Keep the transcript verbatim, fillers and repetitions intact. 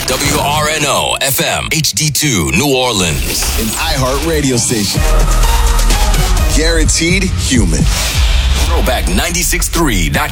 W R N O F M H D two New Orleans. An iHeart radio station. Guaranteed human. Throwback nine six three dot